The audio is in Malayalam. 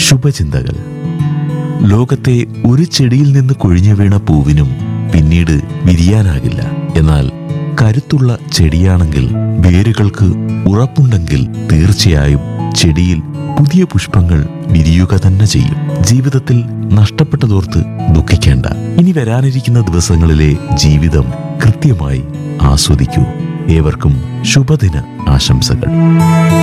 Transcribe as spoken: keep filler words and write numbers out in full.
ശുഭചിന്തകൾ. ലോകത്തെ ഒരു ചെടിയിൽ നിന്ന് കൊഴിഞ്ഞു വീണ പൂവിനും പിന്നീട് വിരിയാനാകില്ല. എന്നാൽ കരുത്തുള്ള ചെടിയാണെങ്കിൽ, വേരുകൾക്ക് ഉറപ്പുണ്ടെങ്കിൽ തീർച്ചയായും ചെടിയിൽ പുതിയ പുഷ്പങ്ങൾ വിരിയുക തന്നെ ചെയ്യും. ജീവിതത്തിൽ നഷ്ടപ്പെട്ടതോർത്ത് ദുഃഖിക്കേണ്ട. ഇനി വരാനിരിക്കുന്ന ദിവസങ്ങളിലെ ജീവിതം കൃത്യമായി ആസ്വദിക്കൂ. ഏവർക്കും ശുഭദിന ആശംസകൾ.